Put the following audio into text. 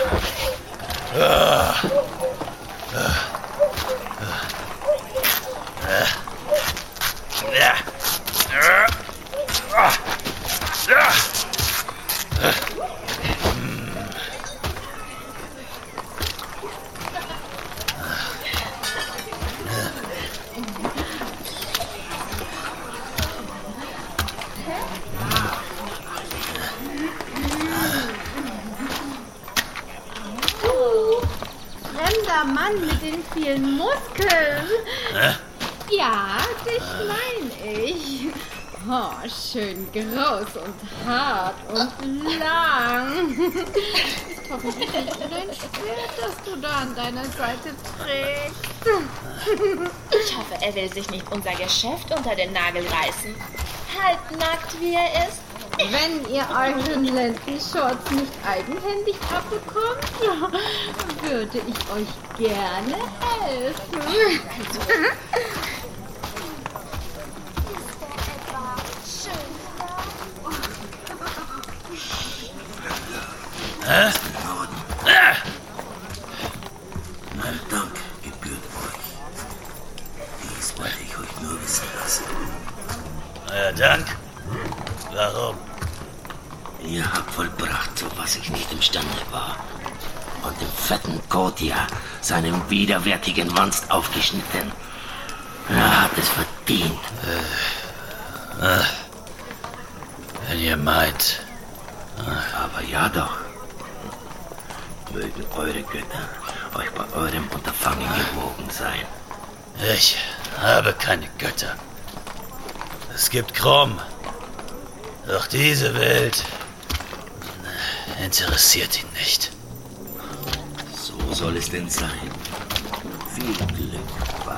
Fremder Mann mit den vielen Muskeln. Ja, dich meine ich. Oh, schön groß und hart und lang. Ist hoffentlich nicht dein Schwert, das du da an deiner Seite trägst. Ich hoffe, er will sich nicht unser Geschäft unter den Nagel reißen. Halbnackt, wie er ist. Wenn ihr euren Lendenschurz nicht eigenhändig abbekommt, würde ich euch gerne helfen. Mein Dank gebührt euch. Dies wollte ich euch nur wissen lassen. Euer Dank? Warum? Ihr habt vollbracht, zu was ich nicht imstande war. Und dem fetten Kotia seinem widerwärtigen Wanst aufgeschnitten. Er hat es verdient. Wenn ihr meint. Aber ja doch. Mögen eure Götter euch bei eurem Unterfangen gewogen sein. Ich habe keine Götter. Es gibt Krumm. Doch diese Welt interessiert ihn nicht. So soll es denn sein. Viel Glück, Vater.